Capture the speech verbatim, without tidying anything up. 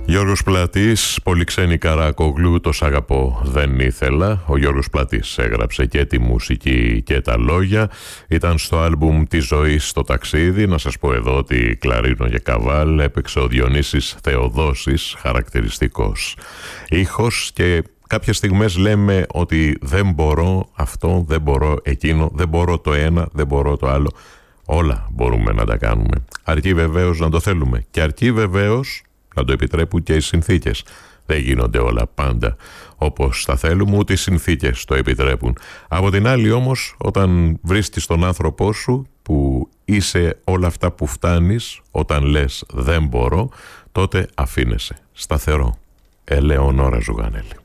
Γιώργος Πλατής, Πολυξένη Καρακογλού, το σ' αγαπώ δεν ήθελα. Ο Γιώργος Πλατής έγραψε και τη μουσική και τα λόγια. Ήταν στο άλμπουμ «Τη ζωή στο ταξίδι». Να σας πω εδώ ότι κλαρίνο και καβάλ έπαιξε ο Διονύσης Θεοδόσης, χαρακτηριστικός ήχος, και κάποιες στιγμές λέμε ότι δεν μπορώ αυτό, δεν μπορώ εκείνο, δεν μπορώ το ένα, δεν μπορώ το άλλο. Όλα μπορούμε να τα κάνουμε, αρκεί βεβαίως να το θέλουμε και αρκεί βεβαίως να το επιτρέπουν και οι συνθήκες. Δεν γίνονται όλα πάντα όπως τα θέλουμε, ούτε οι συνθήκες το επιτρέπουν. Από την άλλη όμως, όταν βρίσκεις τον άνθρωπό σου που είσαι όλα αυτά που φτάνεις, όταν λες δεν μπορώ, τότε αφήνεσαι σταθερό. Ελεονόρα Ζουγανέλη.